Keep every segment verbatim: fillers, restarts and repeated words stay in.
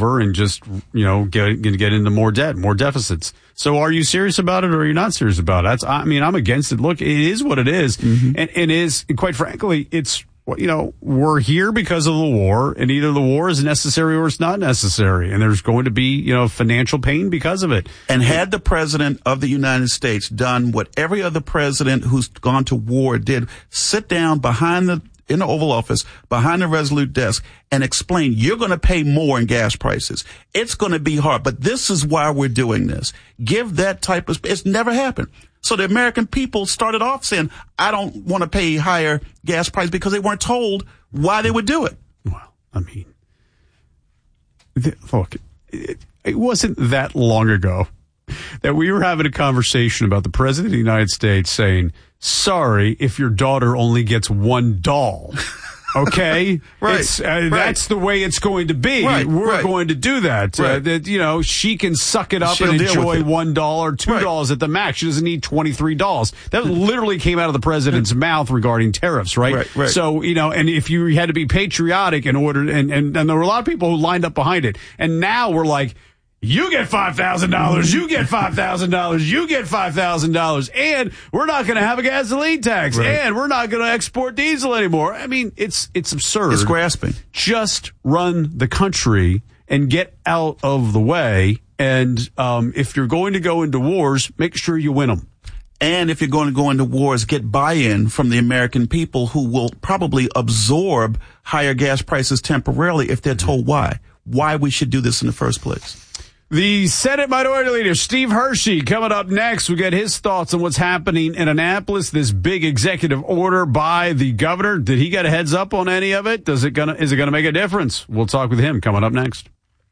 over and just, you know, get get into more debt, more deficits. So are you serious about it or are you not serious about it? That's, I mean, I'm against it. Look, it is what it is. Mm-hmm. And it is, quite frankly, it's, you know, we're here because of the war, and either the war is necessary or it's not necessary. And there's going to be, you know, financial pain because of it. And had the president of the United States done what every other president who's gone to war did, sit down behind the in the Oval Office, behind the Resolute desk, and explain, you're going to pay more in gas prices. It's going to be hard, but this is why we're doing this. Give that type of, it's never happened. So the American people started off saying, I don't want to pay higher gas prices because they weren't told why they would do it. Well, I mean, th- look, it, it wasn't that long ago that we were having a conversation about the president of the United States saying, sorry if your daughter only gets one doll. Okay? Right, it's, uh, right. That's the way it's going to be. Right, We're right. going to do that. Right. Uh, that, you know, she can suck it up She'll and deal enjoy with it. one doll or two Right. dolls at the max. She doesn't need twenty-three dolls. That literally came out of the president's mouth regarding tariffs, right? Right, right. So, you know, and if you had to be patriotic in order, and, and, and there were a lot of people who lined up behind it. And now we're like, you get five thousand dollars, you get five thousand dollars, you get five thousand dollars, and we're not going to have a gasoline tax, Right. and we're not going to export diesel anymore. I mean, it's it's absurd. It's grasping. Just run the country and get out of the way. And um, if you're going to go into wars, make sure you win them. And if you're going to go into wars, get buy-in from the American people who will probably absorb higher gas prices temporarily if they're told why. Why we should do this in the first place. The Senate Minority Leader, Steve Hershey, coming up next. We get his thoughts on what's happening in Annapolis, this big executive order by the governor. Did he get a heads up on any of it? Does it gonna, is it going to make a difference? We'll talk with him coming up next.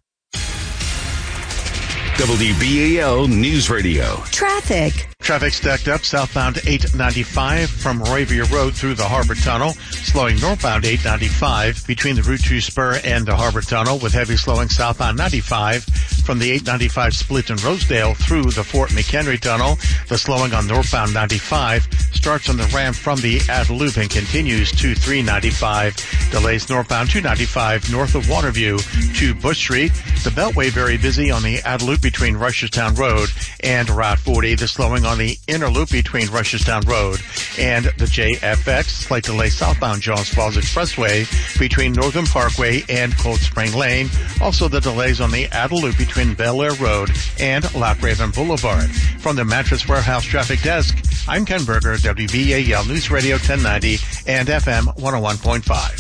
W B A L News Radio. Traffic. Traffic stacked up southbound eight ninety-five from Moravia Road through the Harbor Tunnel, slowing northbound eight ninety-five between the Route two spur and the Harbor Tunnel, with heavy slowing southbound ninety-five from the eight ninety-five split in Rosedale through the Fort McHenry Tunnel. The slowing on northbound ninety-five starts on the ramp from the Ad Loop and continues to three ninety-five. Delays northbound two ninety-five north of Waterview to Bush Street. The Beltway very busy on the Ad Loop between Rusherstown Road and Route forty. The slowing on the inner loop between Rusherstown Road and the J F X. Slight delay southbound Johns Falls Expressway between Northern Parkway and Cold Spring Lane. Also the delays on the Adel Loop between Bel Air Road and Lock Raven Boulevard. From the Mattress Warehouse Traffic Desk, I'm Ken Berger, W B A L News Radio ten ninety and F M one oh one point five.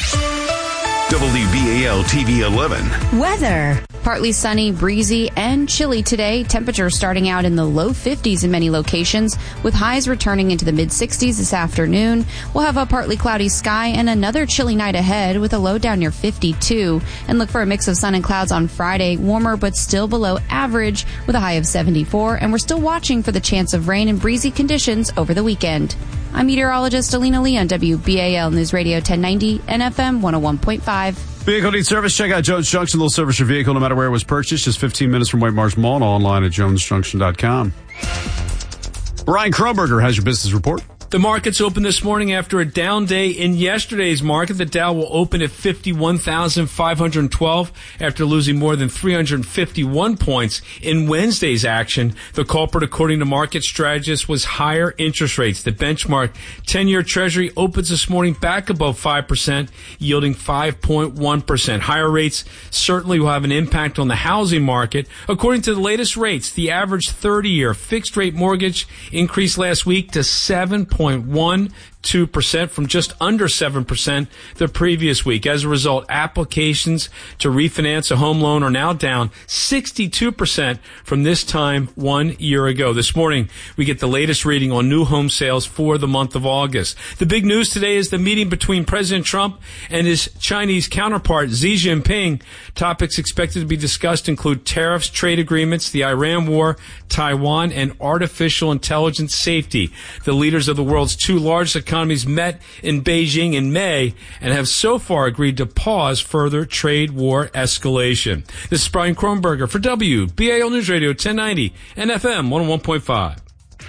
W B A L T V eleven. Weather. Partly sunny, breezy, and chilly today. Temperatures starting out in the low fifties in many locations, with highs returning into the mid-sixties this afternoon. We'll have a partly cloudy sky and another chilly night ahead with a low down near fifty-two. And look for a mix of sun and clouds on Friday, warmer but still below average with a high of seventy-four. And we're still watching for the chance of rain and breezy conditions over the weekend. I'm meteorologist Alina Lee on W B A L News Radio ten ninety and F M one oh one point five. Vehicle needs service. Check out Jones Junction. They'll service your vehicle no matter where it was purchased. Just fifteen minutes from White Marsh Mall and online at jones junction dot com. Brian Kronberger has your business report. The markets opened this morning after a down day in yesterday's market. The Dow will open at fifty-one thousand five hundred twelve after losing more than three hundred fifty-one points in Wednesday's action. The culprit, according to market strategists, was higher interest rates. The benchmark ten-year Treasury opens this morning back above five percent, yielding five point one percent. Higher rates certainly will have an impact on the housing market. According to the latest rates, the average thirty-year fixed-rate mortgage increased last week to seven point one two percent from just under seven percent the previous week. As a result, applications to refinance a home loan are now down sixty-two percent from this time one year ago. This morning, we get the latest reading on new home sales for the month of August. The big news today is the meeting between President Trump and his Chinese counterpart, Xi Jinping. Topics expected to be discussed include tariffs, trade agreements, the Iran war, Taiwan, and artificial intelligence safety. The leaders of the world's two largest economies met in Beijing in May and have so far agreed to pause further trade war escalation. This is Brian Kronberger for W B A L News Radio ten ninety and F M one oh one point five.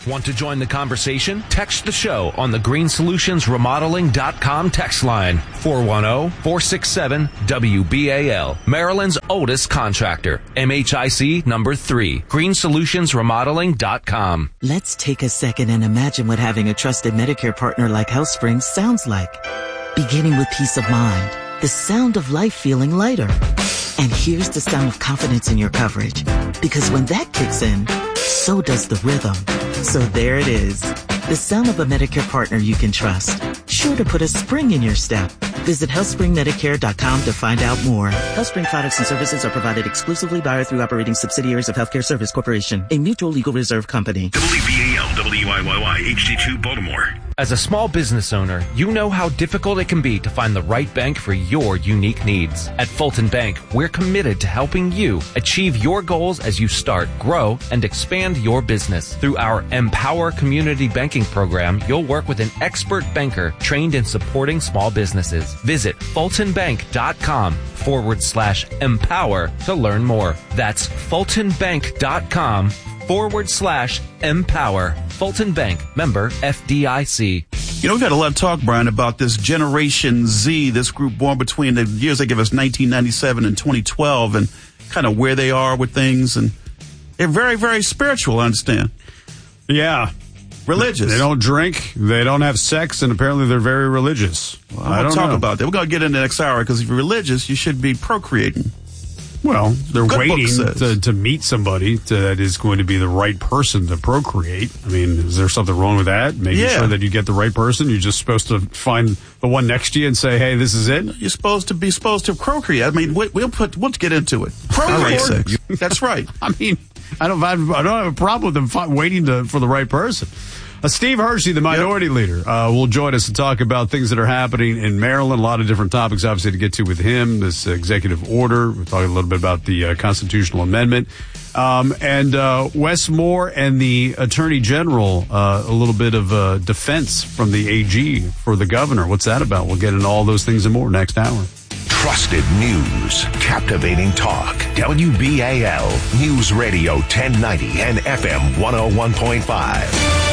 Want to join the conversation? Text the show on the green solutions remodeling dot com text line four one zero, four six seven, W B A L. Maryland's oldest contractor. M H I C number three. green solutions remodeling dot com. Let's take a second and imagine what having a trusted Medicare partner like HealthSpring sounds like. Beginning with peace of mind, the sound of life feeling lighter. And here's the sound of confidence in your coverage. Because when that kicks in, so does the rhythm. So there it is. The sound of a Medicare partner you can trust. Sure to put a spring in your step. Visit health spring medicare dot com to find out more. HealthSpring products and services are provided exclusively by or through operating subsidiaries of Healthcare Service Corporation, a mutual legal reserve company. W B A L, W I Y Y, H D two, Baltimore. As a small business owner, you know how difficult it can be to find the right bank for your unique needs. At Fulton Bank, we're committed to helping you achieve your goals as you start, grow, and expand your business. Through our Empower Community Banking program, you'll work with an expert banker trained in supporting small businesses. Visit fulton bank dot com forward slash empower to learn more. That's fulton bank dot com forward slash empower. Fulton Bank, member F D I C. You know, we've had a lot of talk, Brian, about this Generation Z, this group born between the years they give us nineteen ninety-seven and twenty twelve, and kind of where they are with things. And they're very, very spiritual, I understand. Yeah. Religious. They don't drink, they don't have sex, and apparently they're very religious. Well, I I don't talk know. about that. We're going to get into the next hour, because if you're religious, you should be procreating. Well, they're Good waiting book says. to, to meet somebody to, that is going to be the right person to procreate. I mean, is there something wrong with that? Making Yeah. sure that you get the right person. You're just supposed to find the one next to you and say, "Hey, this is it." You're supposed to be supposed to procreate. I mean, we, we'll put. We'll get into it. Procreate sex. That's right. I mean, I don't, I don't have a problem with them fi- waiting to, for the right person. Uh, Steve Hershey, the minority yep. leader, uh, will join us to talk about things that are happening in Maryland. A lot of different topics, obviously, to get to with him. This uh, executive order. We're talking a little bit about the uh, constitutional amendment. Um, and uh, Wes Moore and the Attorney General, uh, a little bit of uh, defense from the A G for the governor. What's that about? We'll get into all those things and more next hour. Trusted news, captivating talk. W B A L News Radio ten ninety and F M one oh one point five.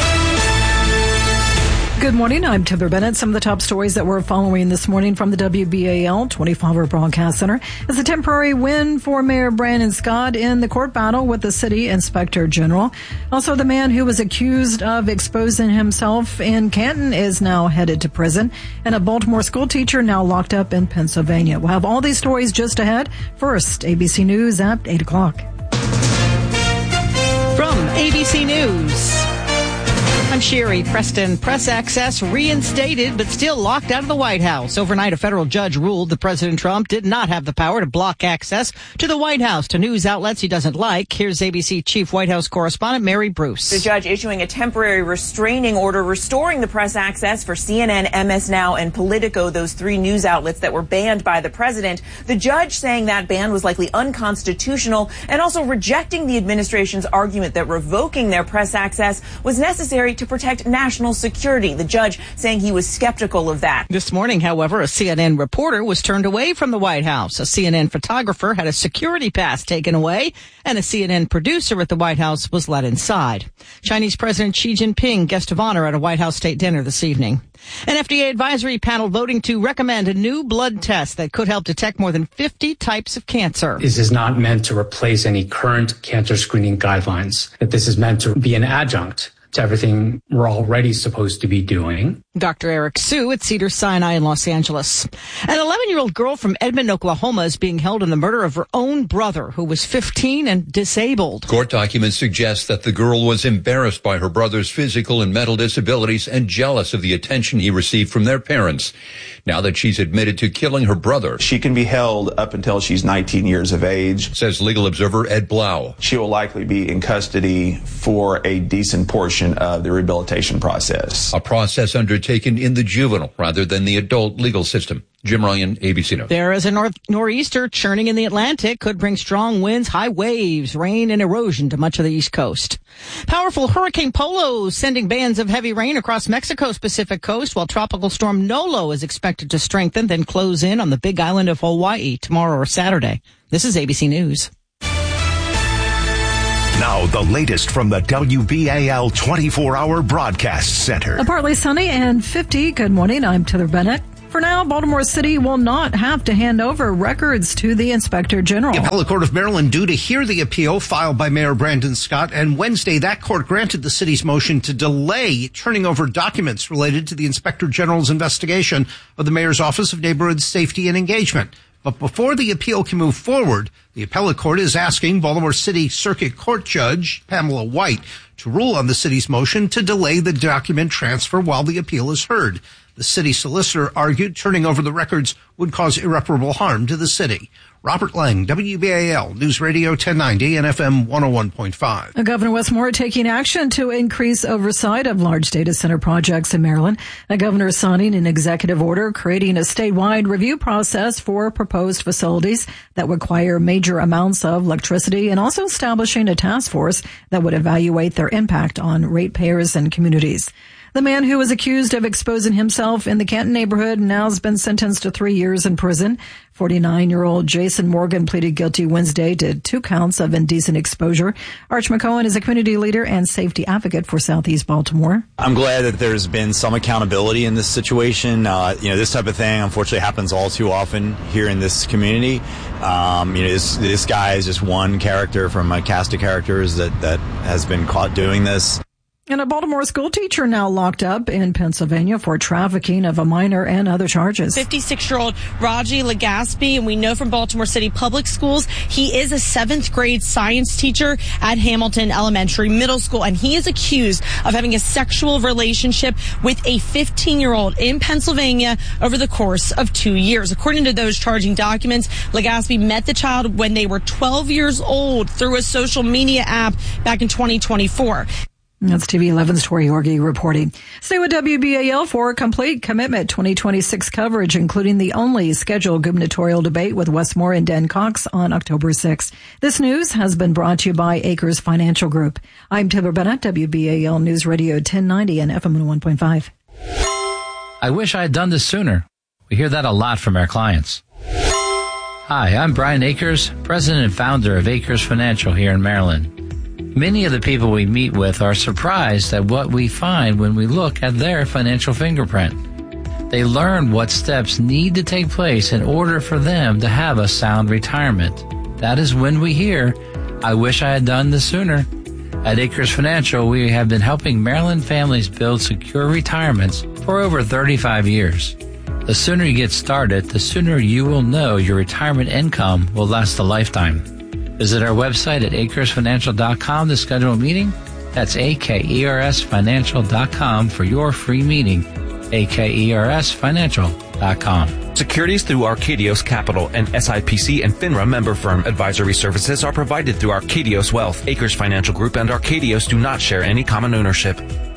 Good morning. I'm Heather Bennett. Some of the top stories that we're following this morning from the W B A L twenty-four hour broadcast center is a temporary win for Mayor Brandon Scott in the court battle with the city inspector general. Also, the man who was accused of exposing himself in Canton is now headed to prison, and a Baltimore school teacher now locked up in Pennsylvania. We'll have all these stories just ahead. First, A B C News at eight o'clock. From A B C News, I'm Sherry Preston. Press access reinstated, but still locked out of the White House. Overnight, a federal judge ruled that President Trump did not have the power to block access to the White House to news outlets he doesn't like. Here's A B C Chief White House Correspondent Mary Bruce. The judge issuing a temporary restraining order restoring the press access for C N N, M S Now, and Politico, those three news outlets that were banned by the president. The judge saying that ban was likely unconstitutional and also rejecting the administration's argument that revoking their press access was necessary to protect national security. The judge saying he was skeptical of that. This morning, however, a C N N reporter was turned away from the White House. A C N N photographer had a security pass taken away, and a C N N producer at the White House was let inside. Chinese President Xi Jinping, guest of honor at a White House state dinner this evening. An F D A advisory panel voting to recommend a new blood test that could help detect more than fifty types of cancer. This is not meant to replace any current cancer screening guidelines. That this is meant to be an adjunct to everything we're already supposed to be doing. Doctor Eric Sue at Cedars-Sinai in Los Angeles. An eleven-year-old girl from Edmond, Oklahoma is being held in the murder of her own brother, who was fifteen and disabled. Court documents suggest that the girl was embarrassed by her brother's physical and mental disabilities and jealous of the attention he received from their parents. Now that she's admitted to killing her brother, she can be held up until she's nineteen years of age, says legal observer Ed Blau. She will likely be in custody for a decent portion of the rehabilitation process. A process undertaken in the juvenile rather than the adult legal system. Jim Ryan, A B C News. There is a north nor'easter churning in the Atlantic, could bring strong winds, high waves, rain, and erosion to much of the East Coast. Powerful Hurricane Polo sending bands of heavy rain across Mexico's Pacific coast, while Tropical Storm Nolo is expected to strengthen, then close in on the Big Island of Hawaii tomorrow or Saturday. This is A B C News. Now, the latest from the W B A L twenty-four hour Broadcast Center. A partly sunny and fifty. Good morning. I'm Taylor Bennett. For now, Baltimore City will not have to hand over records to the Inspector General. The Appellate Court of Maryland due to hear the appeal filed by Mayor Brandon Scott, and Wednesday that court granted the city's motion to delay turning over documents related to the Inspector General's investigation of the Mayor's Office of Neighborhood Safety and Engagement. But before the appeal can move forward, the appellate court is asking Baltimore City Circuit Court Judge Pamela White to rule on the city's motion to delay the document transfer while the appeal is heard. The city solicitor argued turning over the records would cause irreparable harm to the city. Robert Lang, W B A L News Radio ten ninety and F M one oh one point five. Governor Wes Moore taking action to increase oversight of large data center projects in Maryland. The governor signing an executive order creating a statewide review process for proposed facilities that require major amounts of electricity, and also establishing a task force that would evaluate their impact on ratepayers and communities. The man who was accused of exposing himself in the Canton neighborhood now has been sentenced to three years in prison. forty-nine-year-old Jason Morgan pleaded guilty Wednesday to two counts of indecent exposure. Arch McCohen is a community leader and safety advocate for Southeast Baltimore. I'm glad that there's been some accountability in this situation. Uh, you know, this type of thing unfortunately happens all too often here in this community. Um, you know, this, this guy is just one character from a cast of characters that, that has been caught doing this. And a Baltimore school teacher now locked up in Pennsylvania for trafficking of a minor and other charges. fifty-six-year-old Raji Legaspi, and we know from Baltimore City Public Schools, he is a seventh grade science teacher at Hamilton Elementary Middle School, and he is accused of having a sexual relationship with a fifteen-year-old in Pennsylvania over the course of two years. According to those charging documents, Legaspi met the child when they were twelve years old through a social media app back in twenty twenty-four. That's T V eleven's Tori Orgi reporting. Stay with W B A L for Complete Commitment twenty twenty-six coverage, including the only scheduled gubernatorial debate with Wes Moore and Dan Cox on October sixth. This news has been brought to you by Acres Financial Group. I'm Taylor Bennett, W B A L News Radio ten ninety and F M one oh one point five. I wish I had done this sooner. We hear that a lot from our clients. Hi, I'm Brian Akers, president and founder of Acres Financial here in Maryland. Many of the people we meet with are surprised at what we find when we look at their financial fingerprint. They learn what steps need to take place in order for them to have a sound retirement. That is when we hear, I wish I had done this sooner. At Acres Financial, we have been helping Maryland families build secure retirements for over thirty-five years. The sooner you get started, the sooner you will know your retirement income will last a lifetime. Visit our website at acres financial dot com to schedule a meeting. That's A K E R S financial dot com for your free meeting. A K E R S financial dot com. Securities through Arcadios Capital and S I P C and FINRA member firm advisory services are provided through Arcadios Wealth. Acres Financial Group and Arcadios do not share any common ownership.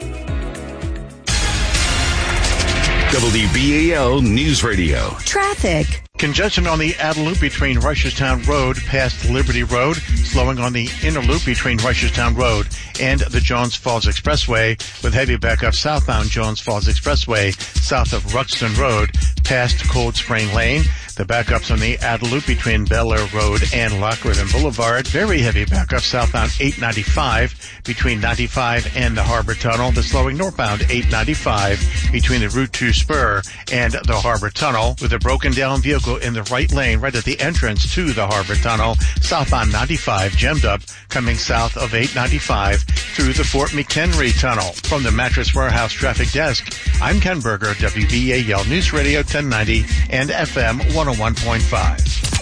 W B A L News Radio. Traffic. Congestion on the outer loop between Reisterstown Road past Liberty Road, slowing on the inner loop between Reisterstown Road and the Jones Falls Expressway, with heavy backup southbound Jones Falls Expressway, south of Ruxton Road, past Cold Spring Lane. The backups on the outer loop between Bel Air Road and Lock Riven Boulevard. Very heavy backup southbound eight ninety-five between ninety-five and the Harbor Tunnel. The slowing northbound eight ninety-five between the Route two Spur and the Harbor Tunnel, with a broken down vehicle in the right lane right at the entrance to the Harbor Tunnel. Southbound ninety-five jammed up coming south of eight ninety-five through the Fort McHenry Tunnel. From the Mattress Warehouse Traffic Desk, I'm Ken Berger, W B A L News Radio ten ninety and F M one oh one point five.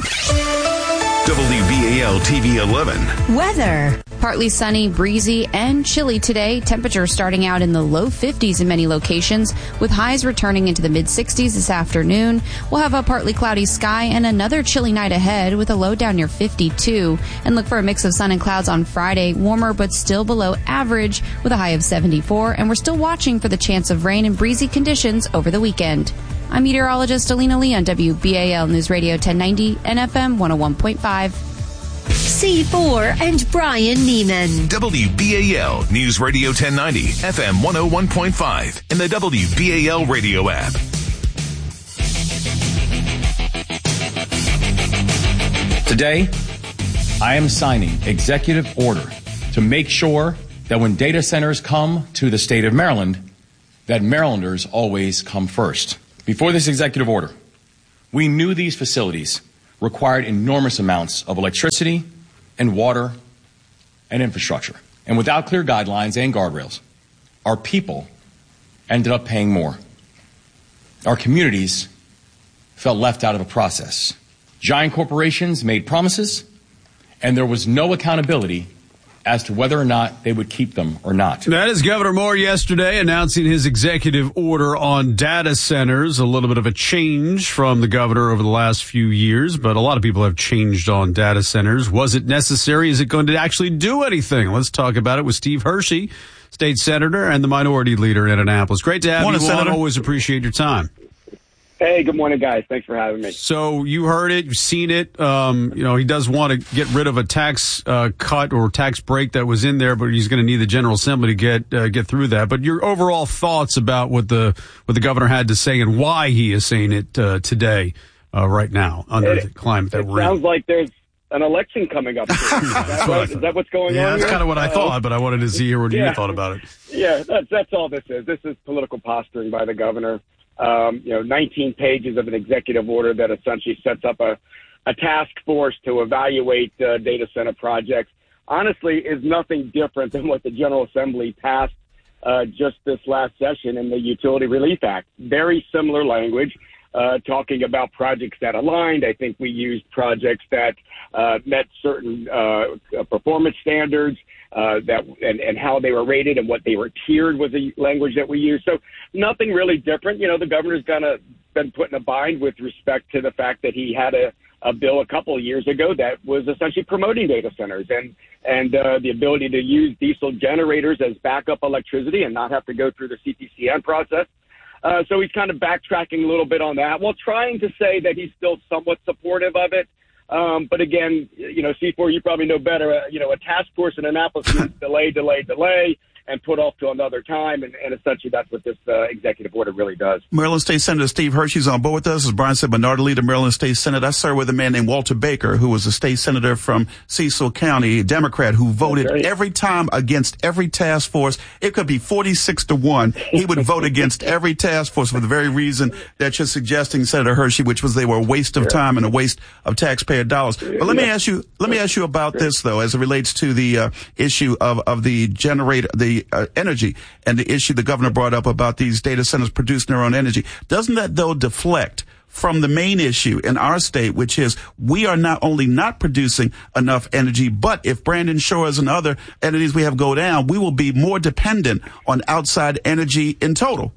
W B A L T V eleven. Weather. Partly sunny, breezy, and chilly today. Temperatures starting out in the low fifties in many locations, with highs returning into the mid sixties this afternoon. We'll have a partly cloudy sky and another chilly night ahead with a low down near fifty-two. And look for a mix of sun and clouds on Friday, warmer but still below average with a high of seventy-four. And we're still watching for the chance of rain and breezy conditions over the weekend. I'm meteorologist Alina Lee on W B A L News Radio ten ninety and F M one oh one point five. C four and Brian Neiman. W B A L News Radio ten ninety, F M one oh one point five, and the W B A L radio app. Today, I am signing Executive Order to make sure that when data centers come to the state of Maryland, that Marylanders always come first. Before this executive order, we knew these facilities required enormous amounts of electricity and water and infrastructure. And without clear guidelines and guardrails, our people ended up paying more. Our communities felt left out of the process. Giant corporations made promises, and there was no accountability as to whether or not they would keep them or not. That is Governor Moore yesterday announcing his executive order on data centers. A little bit of a change from the governor over the last few years, but a lot of people have changed on data centers. Was it necessary? Is it going to actually do anything? Let's talk about it with Steve Hershey, state senator and the minority leader in Annapolis. Great to have Morning, you on. Senator. Always appreciate your time. Hey, good morning, guys. Thanks for having me. So you heard it, you've seen it. Um, you know, he does want to get rid of a tax uh, cut or tax break that was in there, but he's going to need the General Assembly to get uh, get through that. But your overall thoughts about what the what the governor had to say and why he is saying it uh, today, uh, right now, under it, the climate that it we're in. Sounds like there's an election coming up. Is that, right? Is that what's going yeah, on? that's here? kind of what I Uh, thought, but I wanted to see what yeah. you thought about it. Yeah, that's that's all this is. This is political posturing by the governor. Um, you know, nineteen pages of an executive order that essentially sets up a, a task force to evaluate uh, data center projects. Honestly, is nothing different than what the General Assembly passed uh, just this last session in the Utility Relief Act. Very similar language, uh, talking about projects that aligned. I think we used projects that uh, met certain uh, performance standards. Uh, that and, and how they were rated and what they were tiered was the language that we used. So nothing really different. You know, the governor's kind of been put in a bind with respect to the fact that he had a, a bill a couple of years ago that was essentially promoting data centers and and uh, the ability to use diesel generators as backup electricity and not have to go through the C P C N process. Uh, so he's kind of backtracking a little bit on that while trying to say that he's still somewhat supportive of it. Um, but again, you know, C four, you probably know better. Uh, you know, a task force in Annapolis means delay, delay, delay, and put off to another time. And, and essentially that's what this uh, executive order really does. Maryland State Senator Steve Hershey's on board with us. As Brian said, minority leader, Maryland State Senate. I served with a man named Walter Baker, who was a state senator from Cecil County, a Democrat who voted right. every time against every task force. It could be forty-six to one. He would vote against every task force for the very reason that you're suggesting, Senator Hershey, which was they were a waste of time and a waste of taxpayer dollars. But let me ask you, let me ask you about this though, as it relates to the uh, issue of, of the generator, the uh, energy and the issue the governor brought up about these data centers producing their own energy. Doesn't that though deflect from the main issue in our state, which is we are not only not producing enough energy, but if Brandon Shores and other entities we have go down, we will be more dependent on outside energy in total?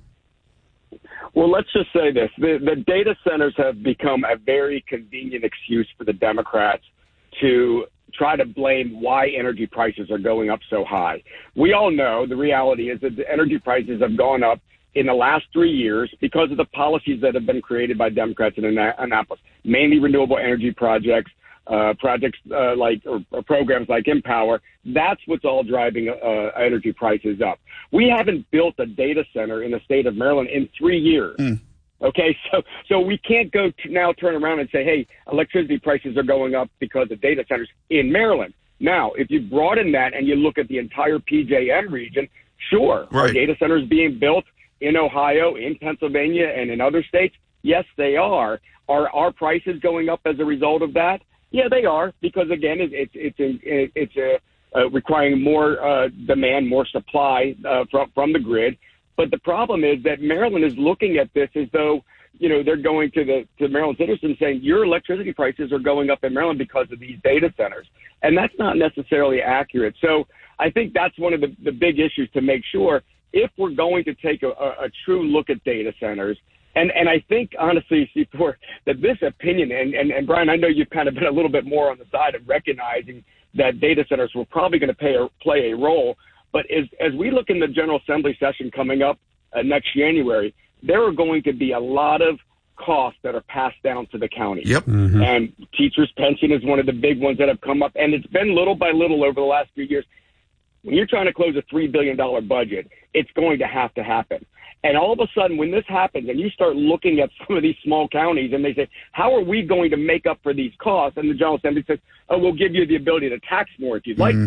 Well, let's just say this. The, the data centers have become a very convenient excuse for the Democrats to try to blame why energy prices are going up so high. We all know the reality is that the energy prices have gone up in the last three years because of the policies that have been created by Democrats in Annapolis, mainly renewable energy projects, uh, projects uh, like or, or programs like Empower. That's what's all driving uh, energy prices up. We haven't built a data center in the state of Maryland in three years. Mm. Okay, so so we can't go to now turn around and say, hey, electricity prices are going up because of data centers in Maryland. Now, if you broaden that and you look at the entire P J M region, sure, right. Are data centers being built in Ohio, in Pennsylvania, and in other states? Yes, they are. Are our prices going up as a result of that? Yeah, they are, because again, it, it, it's it's it's uh, uh, requiring more uh, demand, more supply uh, from from the grid. But the problem is that Maryland is looking at this as though, you know, they're going to the to Maryland citizens saying your electricity prices are going up in Maryland because of these data centers. And that's not necessarily accurate. So I think that's one of the, the big issues to make sure if we're going to take a, a, a true look at data centers. And and I think, honestly, C four, that this opinion, and, and, and Brian, I know you've kind of been a little bit more on the side of recognizing that data centers were probably going to pay a, play a role. But as, as we look in the General Assembly session coming up uh, next January, there are going to be a lot of costs that are passed down to the county. Yep. Mm-hmm. And teachers' pension is one of the big ones that have come up. And it's been little by little over the last few years. When you're trying to close a three billion dollars budget, it's going to have to happen. And all of a sudden, when this happens and you start looking at some of these small counties and they say, how are we going to make up for these costs? And the General Assembly says, oh, we'll give you the ability to tax more if you'd like mm-hmm. to.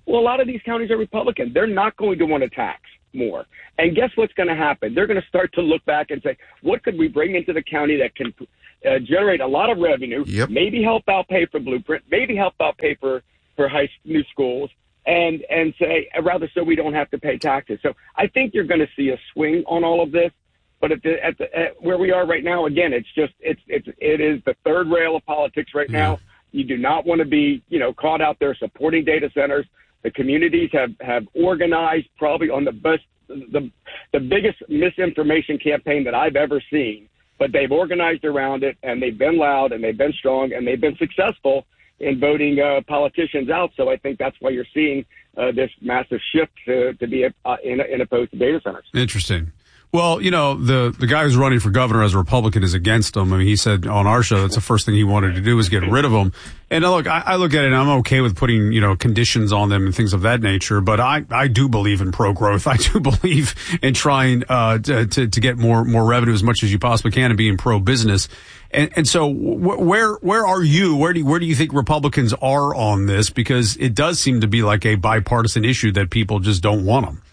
Well, a lot of these counties are Republican. They're not going to want to tax more. And guess what's going to happen? They're going to start to look back and say, what could we bring into the county that can uh, generate a lot of revenue, yep. maybe help out pay for Blueprint, maybe help out pay for, for high new schools, and, and say, rather so we don't have to pay taxes. So I think you're going to see a swing on all of this. But at the, at the, at where we are right now, again, it's just, it's, it's, it is the third rail of politics right yeah. now. You do not want to be, you know, caught out there supporting data centers. The communities have, have organized probably on the best, the, the biggest misinformation campaign that I've ever seen, but they've organized around it, and they've been loud, and they've been strong, and they've been successful in voting uh, politicians out. So I think that's why you're seeing uh, this massive shift to, to be uh, in, in opposed to data centers. Interesting. Well, you know, the, the guy who's running for governor as a Republican is against them. I mean, he said on our show that's the first thing he wanted to do was get rid of them. And look, I, I look at it and I'm okay with putting, you know, conditions on them and things of that nature. But I, I do believe in pro-growth. I do believe in trying uh, to, to, to get more, more revenue as much as you possibly can and being pro-business. And, and so wh- where, where are you? Where do you, where do you think Republicans are on this? Because it does seem to be like a bipartisan issue that people just don't want them.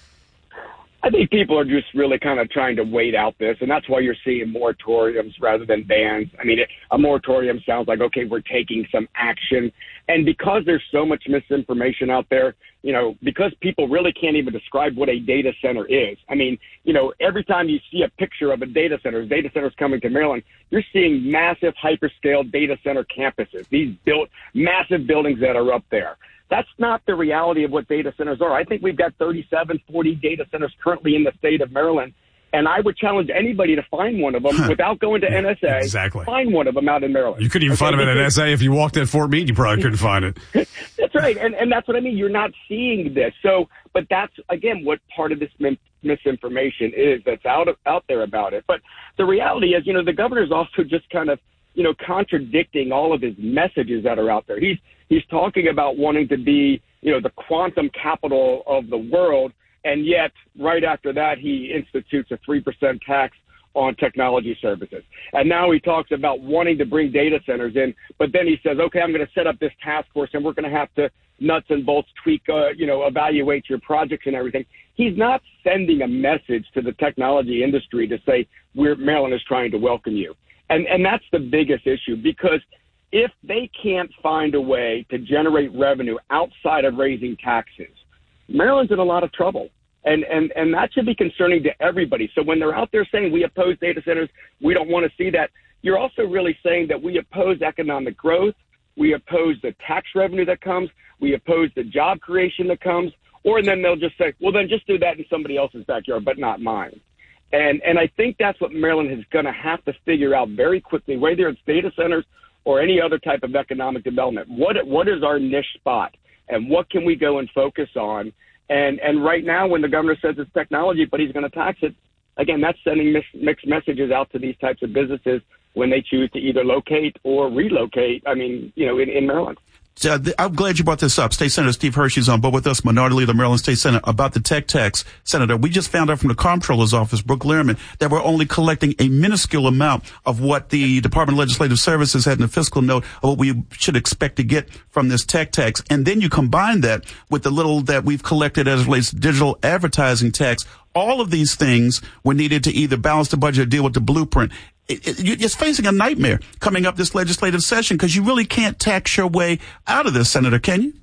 I think people are just really kind of trying to wait out this, and that's why you're seeing moratoriums rather than bans. I mean, it, a moratorium sounds like, okay, we're taking some action. And because there's so much misinformation out there, you know, because people really can't even describe what a data center is. I mean, you know, every time you see a picture of a data center, data centers coming to Maryland, you're seeing massive hyperscale data center campuses, these built massive buildings that are up there. That's not the reality of what data centers are. I think we've got thirty-seven, forty data centers currently in the state of Maryland, and I would challenge anybody to find one of them without going to N S A. Exactly. Find one of them out in Maryland. You couldn't even okay, find them at N S A. If you walked at Fort Meade, you probably couldn't find it. That's right, and and that's what I mean. You're not seeing this. So, but that's, again, what part of this min- misinformation is that's out of, out there about it. But the reality is, you know, the governor's also just kind of, you know, contradicting all of his messages that are out there. He's He's talking about wanting to be, you know, the quantum capital of the world, and yet right after that he institutes a three percent tax on technology services. And now he talks about wanting to bring data centers in, but then he says, okay, I'm going to set up this task force, and we're going to have to nuts and bolts tweak, uh, you know, evaluate your projects and everything. He's not sending a message to the technology industry to say, we're, Maryland is trying to welcome you. And and that's the biggest issue, because if they can't find a way to generate revenue outside of raising taxes, Maryland's in a lot of trouble. And, and, and that should be concerning to everybody. So when they're out there saying we oppose data centers, we don't want to see that, you're also really saying that we oppose economic growth, we oppose the tax revenue that comes, we oppose the job creation that comes, or then they'll just say, well, then just do that in somebody else's backyard, but not mine. And, and I think that's what Maryland is going to have to figure out very quickly, whether it's data centers or any other type of economic development. What what is our niche spot, and what can we go and focus on? And and right now, when the governor says it's technology, but he's going to tax it, again, that's sending mis- mixed messages out to these types of businesses when they choose to either locate or relocate, I mean, you know, in, in Maryland. Uh, I'm glad you brought this up. State Senator Steve Hershey's on board with us, Minority Leader, Maryland State Senate, about the tech tax. Senator, we just found out from the Comptroller's office, Brooke Lehrman, that we're only collecting a minuscule amount of what the Department of Legislative Services had in the fiscal note of what we should expect to get from this tech tax. And then you combine that with the little that we've collected as it relates to digital advertising tax. All of these things were needed to either balance the budget or deal with the blueprint. It, it, you're just facing a nightmare coming up this legislative session, because you really can't tax your way out of this, Senator, can you?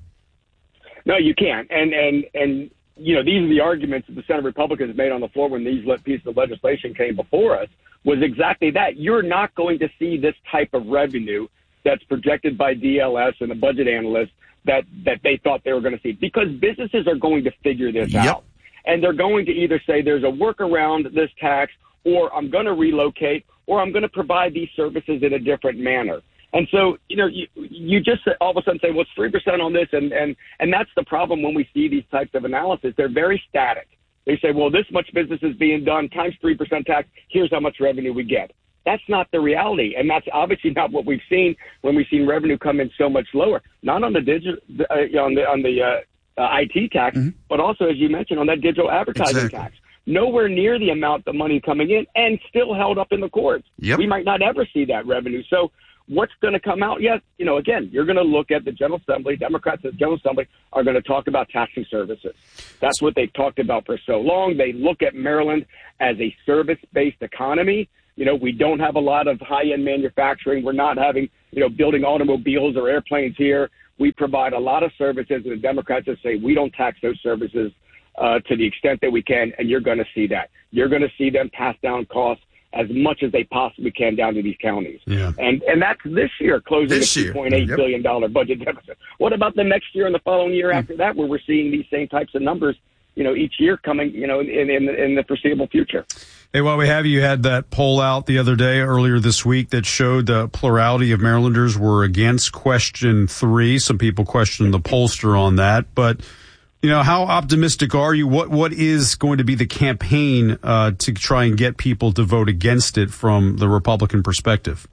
No, you can't. And, and, and you know, these are the arguments that the Senate Republicans made on the floor when these pieces of legislation came before us, was exactly that. You're not going to see this type of revenue that's projected by D L S and the budget analysts that, that they thought they were going to see, because businesses are going to figure this yep. out. And they're going to either say there's a workaround this tax, or I'm going to relocate, or I'm going to provide these services in a different manner. And so, you know, you, you just all of a sudden say, well, it's three percent on this. And, and, and that's the problem when we see these types of analysis. They're very static. They say, well, this much business is being done times three percent tax. Here's how much revenue we get. That's not the reality. And that's obviously not what we've seen when we've seen revenue come in so much lower, not on the digital, uh, on the, on the uh, uh, I T tax, mm-hmm. but also, as you mentioned, on that digital advertising exactly. tax. Nowhere near the amount of money coming in, and still held up in the courts. Yep. We might not ever see that revenue. So what's going to come out? Yes, you know, again, you're going to look at the General Assembly. Democrats at the General Assembly are going to talk about taxing services. That's what they've talked about for so long. They look at Maryland as a service-based economy. You know, we don't have a lot of high-end manufacturing. We're not having, you know, building automobiles or airplanes here. We provide a lot of services, and the Democrats just say we don't tax those services uh, to the extent that we can, and you're going to see that. You're going to see them pass down costs as much as they possibly can down to these counties. Yeah. And and that's this year, closing This a year. two point eight Yep. billion dollars budget deficit. What about the next year and the following year after that, where we're seeing these same types of numbers, you know, each year coming, you know, in, in, in the foreseeable future? Hey, while we have you, you had that poll out the other day, earlier this week, that showed the plurality of Marylanders were against question three. Some people questioned the pollster on that. But, you know, how optimistic are you? What What is going to be the campaign uh, to try and get people to vote against it from the Republican perspective?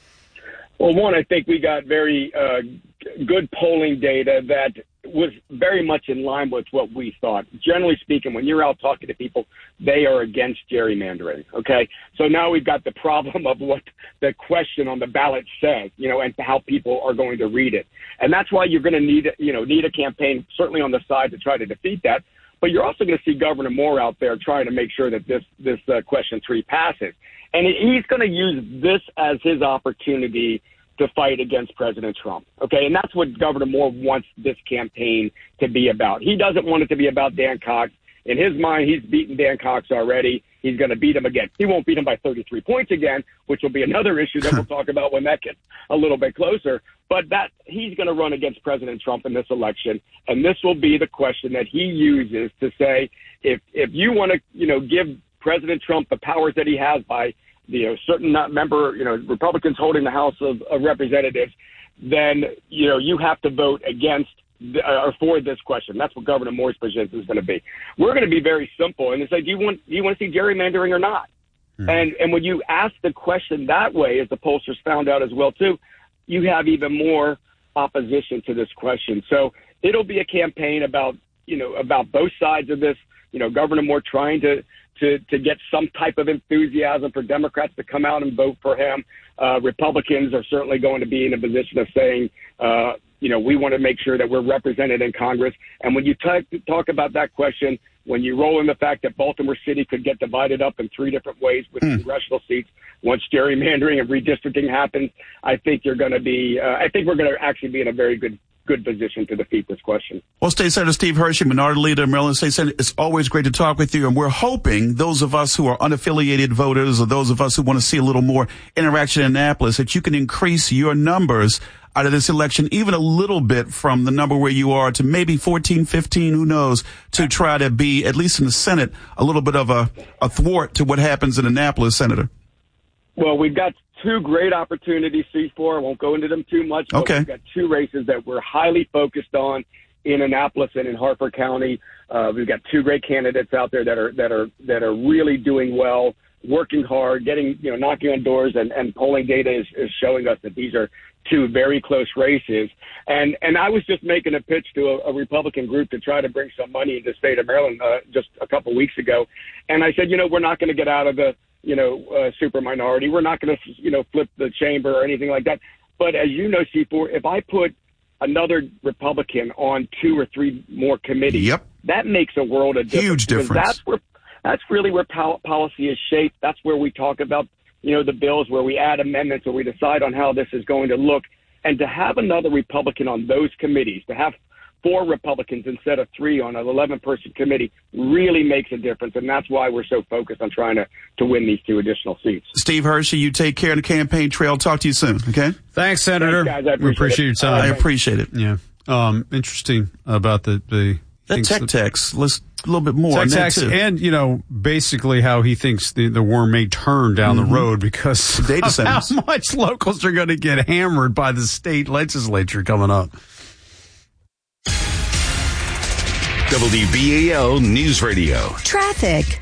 Well, one, I think we got very uh, good polling data that was very much in line with what we thought. Generally speaking, when you're out talking to people, they are against gerrymandering, okay? So now we've got the problem of what the question on the ballot says, you know, and how people are going to read it. And that's why you're going to need, you know, need a campaign, certainly on the side, to try to defeat that. But you're also going to see Governor Moore out there trying to make sure that this, this uh, question three passes. And he's going to use this as his opportunity to fight against President Trump. Okay. And that's what Governor Moore wants this campaign to be about. He doesn't want it to be about Dan Cox. In his mind, he's beaten Dan Cox already. He's going to beat him again. He won't beat him by thirty-three points again, which will be another issue that we'll talk about when that gets a little bit closer. But that he's going to run against President Trump in this election. And this will be the question that he uses to say, if, if you want to, you know, give President Trump the powers that he has by, you know, certain member, you know, Republicans holding the House of, of Representatives, then, you know, you have to vote against the, or for this question. That's what Governor Moore's position is going to be. We're going to be very simple and say, do you want, do you want to see gerrymandering or not? Mm-hmm. And, and when you ask the question that way, as the pollsters found out as well, too, you have even more opposition to this question. So it'll be a campaign about, you know, about both sides of this, you know, Governor Moore trying to, to, to get some type of enthusiasm for Democrats to come out and vote for him. Uh, Republicans are certainly going to be in a position of saying, uh, you know, we want to make sure that we're represented in Congress. And when you talk, talk about that question, when you roll in the fact that Baltimore City could get divided up in three different ways with mm. congressional seats once gerrymandering and redistricting happens, I think you're going to be, uh, I think we're going to actually be in a very good good position to defeat this question. Well, State Senator Steve Hershey, Minority Leader of Maryland State Senate, it's always great to talk with you. And we're hoping those of us who are unaffiliated voters or those of us who want to see a little more interaction in Annapolis, that you can increase your numbers out of this election even a little bit from the number where you are to maybe fourteen, fifteen, who knows, to try to be, at least in the Senate, a little bit of a, a thwart to what happens in Annapolis, Senator. Well, we've got two great opportunities, C four. I won't go into them too much. But okay. We've got two races that we're highly focused on in Annapolis and in Harford County. Uh, we've got two great candidates out there that are that are that are really doing well, working hard, getting you know knocking on doors, and, and polling data is, is showing us that these are two very close races. And and I was just making a pitch to a, a Republican group to try to bring some money into the state of Maryland uh, just a couple weeks ago, and I said, you know, we're not going to get out of the you know, uh, super minority. We're not going to, you know, flip the chamber or anything like that. But as you know, C four, if I put another Republican on two or three more committees, yep. that makes a world of difference. Huge difference. That's where, that's really where pol- policy is shaped. That's where we talk about, you know, the bills, where we add amendments, or we decide on how this is going to look. And to have another Republican on those committees, to have four Republicans instead of three on an eleven-person committee really makes a difference, and that's why we're so focused on trying to, to win these two additional seats. Steve Hershey, you take care of the campaign trail. Talk to you soon, okay? Thanks, Senator. Thanks, guys. I appreciate we appreciate it. your time. I appreciate it. Yeah. Um, interesting about the... the that tech text. Let's a little bit more tech on that text, too. and, you know, basically how he thinks the, the worm may turn down mm-hmm. the road because data of centers. How much locals are going to get hammered by the state legislature coming up. W B A L News Radio. Traffic.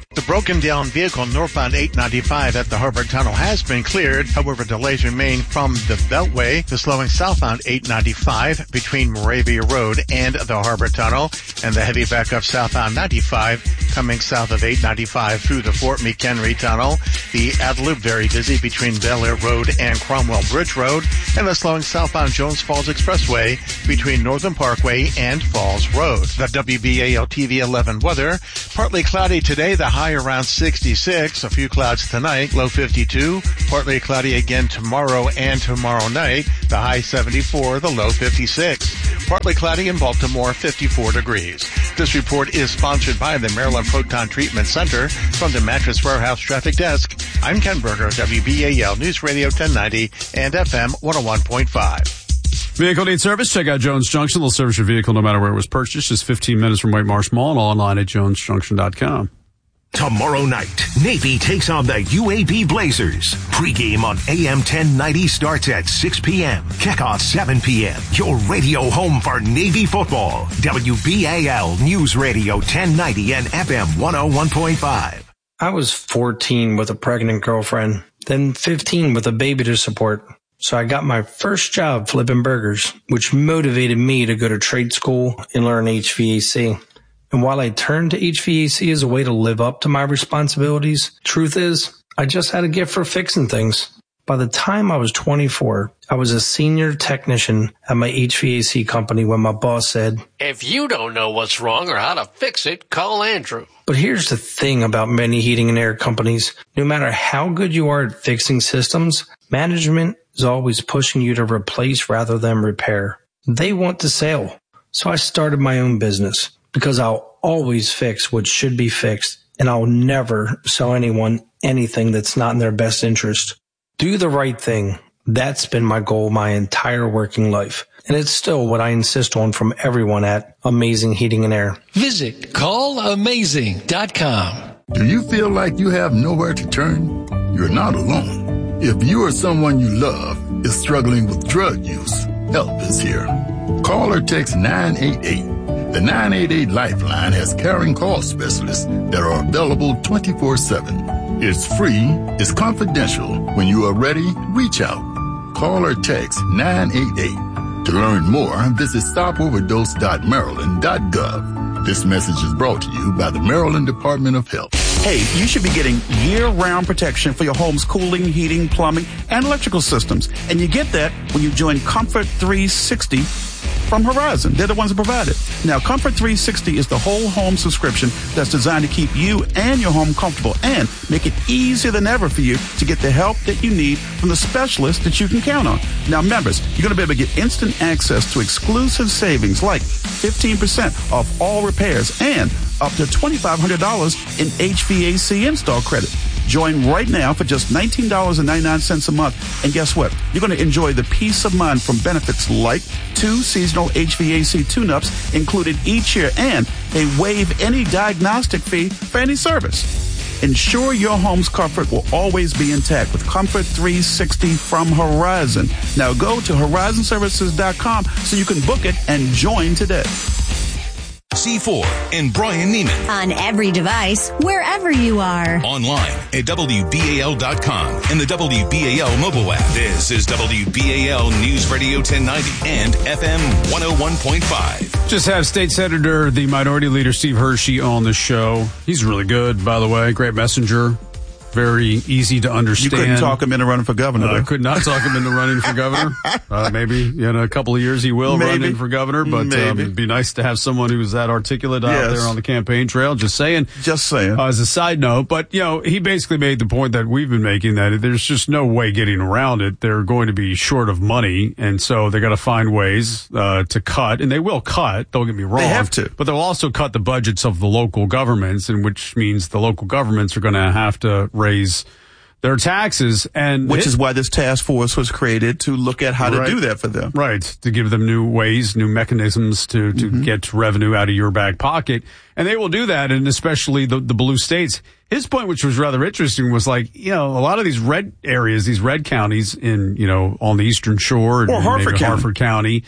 The broken down vehicle northbound eight ninety-five at the Harbor Tunnel has been cleared. However, delays remain from the Beltway to slowing southbound eight ninety-five between Moravia Road and the Harbor Tunnel, and the heavy backup southbound ninety-five coming south of eight ninety-five through the Fort McHenry Tunnel. The outer loop very busy between Bel Air Road and Cromwell Bridge Road, and the slowing southbound Jones Falls Expressway between Northern Parkway and Falls Road. The W B A L T V eleven weather, partly cloudy today, the high around sixty-six, a few clouds tonight, low fifty-two, partly cloudy again tomorrow and tomorrow night, the high seventy-four, the low fifty-six, partly cloudy in Baltimore, fifty-four degrees. This report is sponsored by the Maryland Proton Treatment Center. From the Mattress Warehouse Traffic Desk, I'm Ken Berger, W B A L News Radio ten ninety and F M one oh one point five. Vehicle need service? Check out Jones Junction. They'll service your vehicle no matter where it was purchased. Just fifteen minutes from White Marsh Mall and online at jones junction dot com. Tomorrow night, Navy takes on the U A B Blazers. Pre-game on A M ten ninety starts at six p.m. Kickoff seven p.m. Your radio home for Navy football. W B A L News Radio ten ninety and F M one oh one point five. I was fourteen with a pregnant girlfriend, then fifteen with a baby to support. So I got my first job flipping burgers, which motivated me to go to trade school and learn H V A C. And while I turned to H V A C as a way to live up to my responsibilities, truth is, I just had a gift for fixing things. By the time I was twenty-four, I was a senior technician at my H V A C company when my boss said, "If you don't know what's wrong or how to fix it, call Andrew." But here's the thing about many heating and air companies. No matter how good you are at fixing systems, management is always pushing you to replace rather than repair. They want to sell. So I started my own business because I'll always fix what should be fixed, and I'll never sell anyone anything that's not in their best interest. Do the right thing. That's been my goal my entire working life. And it's still what I insist on from everyone at Amazing Heating and Air. Visit call amazing dot com. Do you feel like you have nowhere to turn? You're not alone. If you or someone you love is struggling with drug use, help is here. Call or text nine eight eight. The nine eight eight Lifeline has caring call specialists that are available twenty-four seven. It's free, it's confidential. When you are ready, reach out. Call or text nine eight eight. To learn more, visit stop overdose dot maryland dot gov. This message is brought to you by the Maryland Department of Health. Hey, you should be getting year-round protection for your home's cooling, heating, plumbing, and electrical systems. And you get that when you join Comfort three sixty from Horizon. They're the ones that provide it. Now, Comfort three sixty is the whole home subscription that's designed to keep you and your home comfortable and make it easier than ever for you to get the help that you need from the specialists that you can count on. Now, members, you're going to be able to get instant access to exclusive savings like fifteen percent off all repairs and up to twenty-five hundred dollars in H V A C install credit. Join right now for just nineteen dollars and ninety-nine cents a month. And guess what? You're going to enjoy the peace of mind from benefits like two seasonal H V A C tune-ups included each year, and they waive any diagnostic fee for any service. Ensure your home's comfort will always be intact with Comfort three sixty from Horizon. Now go to horizon services dot com so you can book it and join today. C four and Brian Neiman. On every device, wherever you are. Online at W B A L dot com and the W B A L mobile app. This is W B A L News Radio ten ninety and F M one oh one point five. Just have State Senator, the Minority Leader, Steve Hershey, on the show. He's really good, by the way. Great messenger. Very easy to understand. You couldn't talk him into running for governor. I uh, could not talk him into running for governor. Uh, maybe in a couple of years he will maybe. run in for governor, but um, it'd be nice to have someone who's that articulate yes. out there on the campaign trail. Just saying. Just saying. Uh, as a side note, but, you know, he basically made the point that we've been making, that there's just no way getting around it. They're going to be short of money, and so they got to find ways uh, to cut, and they will cut, don't get me wrong. They have to. But they'll also cut the budgets of the local governments, and which means the local governments are going to have to raise their taxes, and which it, is why this task force was created, to look at how right, to do that for them. Right, to give them new ways, new mechanisms to, to mm-hmm. get revenue out of your back pocket. And they will do that, and especially the, the blue states. His point, which was rather interesting, was like, you know, a lot of these red areas, these red counties in, you know, on the Eastern Shore, or and Harford maybe County. Harford County,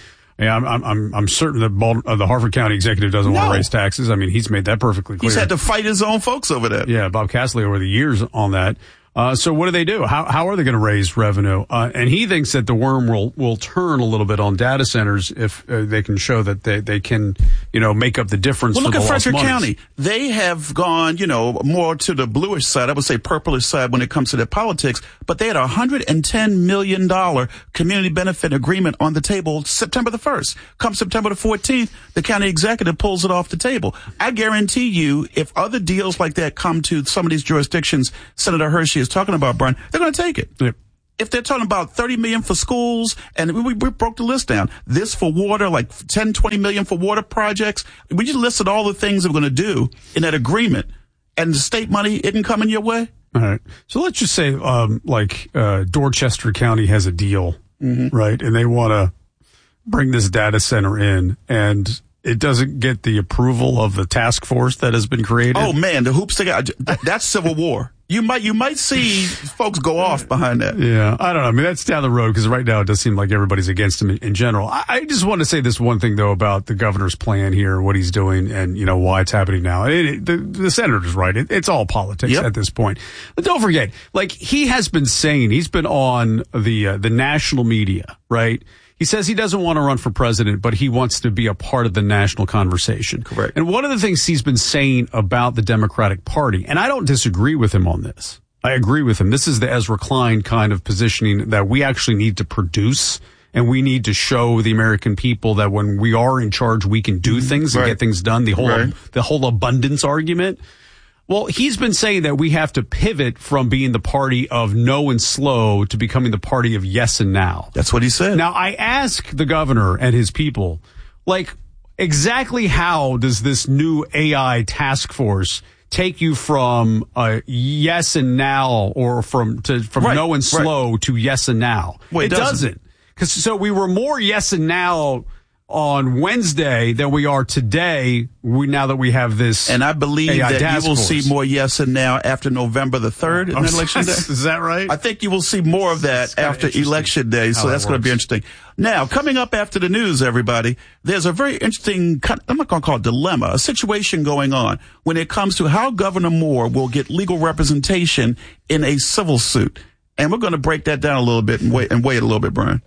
Yeah, I'm I'm I'm, I'm certain that Bald, uh, the Harford County executive doesn't No. want to raise taxes. I mean, he's made that perfectly clear. He's had to fight his own folks over that. Yeah, Bob Castley over the years on that. Uh, so what do they do? How how are they going to raise revenue? Uh, and he thinks that the worm will will turn a little bit on data centers if uh, they can show that they, they can, you know, make up the difference. Well, for look the at lost Frederick monies. County. They have gone, you know, more to the bluish side. I would say purplish side when it comes to their politics. But they had a one hundred ten million dollars community benefit agreement on the table September the first. Come September the fourteenth, the county executive pulls it off the table. I guarantee you, if other deals like that come to some of these jurisdictions Senator Hershey is talking about, Brian, they're going to take it. Yep. If they're talking about thirty million for schools, and we, we broke the list down, this for water, like ten, twenty million for water projects, we just listed all the things we're going to do in that agreement, and the state money isn't coming your way. All right. So let's just say, um, like, uh, Dorchester County has a deal, Mm-hmm. right? And they want to bring this data center in, and it doesn't get the approval of the task force that has been created. Oh man, the hoops they got, that's civil war. You might, you might see folks go off behind that. Yeah, I don't know. I mean, that's down the road because right now it does seem like everybody's against him in, in general. I, I just want to say this one thing, though, about the governor's plan here, what he's doing, and, you know, why it's happening now. It, it, the, the senator's right. It, it's all politics Yep. at this point. But don't forget, like, he has been saying, he's been on the uh, the national media, right? He says he doesn't want to run for president, but he wants to be a part of the national conversation. Correct. And one of the things he's been saying about the Democratic Party, and I don't disagree with him on this. I agree with him. This is the Ezra Klein kind of positioning that we actually need to produce, and we need to show the American people that when we are in charge, we can do things and Right. get things done. The whole Right. the whole abundance argument. Well, he's been saying that we have to pivot from being the party of no and slow to becoming the party of yes and now. That's what he said. Now, I ask the governor and his people, like, exactly how does this new A I task force take you from uh, yes and now, or from to from Right, no and right. slow to yes and now? Well, it it doesn't. doesn't. Because so we were more yes and now on Wednesday than we are today. We now that we have this, And I believe A I that task you will force. see more yes and now after November the third in Oh, election day. is that right? I think you will see more of that It's kinda after interesting election day, so how that's that going to be works. interesting. Now, coming up after the news, everybody, there's a very interesting, I'm not going to call it dilemma, a situation going on when it comes to how Governor Moore will get legal representation in a civil suit. And we're going to break that down a little bit and wait, and wait a little bit, Brian.